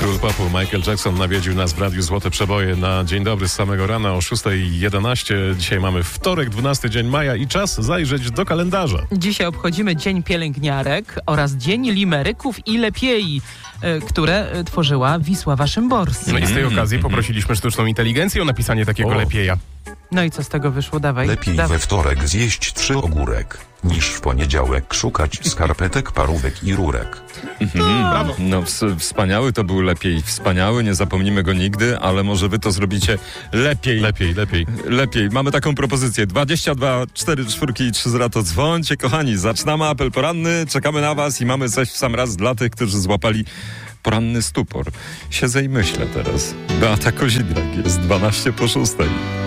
Król popu Michael Jackson nawiedził nas w Radiu Złote Przeboje na Dzień Dobry z samego rana o 6:11. Dzisiaj mamy wtorek, 12 dzień maja i czas zajrzeć do kalendarza. Dzisiaj obchodzimy Dzień Pielęgniarek oraz Dzień Limeryków i Lepiei, które tworzyła Wisława Szymborska. No i z tej okazji poprosiliśmy sztuczną inteligencję o napisanie takiegolepieja. No i co z tego wyszło? Dawaj. Lepiej we wtorek zjeść 3 ogórek, niż w poniedziałek szukać skarpetek, parówek i rurek. Brawo. No wspaniały to był lepiej. Wspaniały, nie zapomnimy go nigdy, ale może wy to zrobicie lepiej. Lepiej. Mamy taką propozycję. 22 4 4 i 3 0 to dzwońcie, kochani. Zaczynamy apel poranny, czekamy na was i mamy coś w sam raz dla tych, którzy złapali poranny stupor. Siedzę i myślę teraz. Beata Kozidrak jest 12 po 6.